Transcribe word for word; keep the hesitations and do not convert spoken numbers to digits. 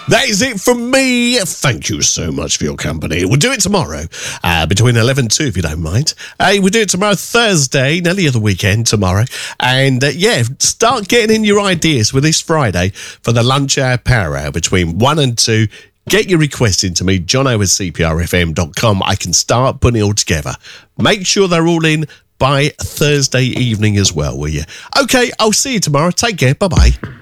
That is it from me. Thank you so much for your company. We'll do it tomorrow, uh, between eleven and two, if you don't mind. Uh, we'll do it tomorrow, Thursday, nearly of the weekend tomorrow. And uh, yeah, start getting in your ideas for this Friday for the lunch hour power hour between one and two. Get your requests into me, jono at c p r f m dot com. I can start putting it all together. Make sure they're all in by Thursday evening as well, will you? Okay, I'll see you tomorrow. Take care. Bye-bye.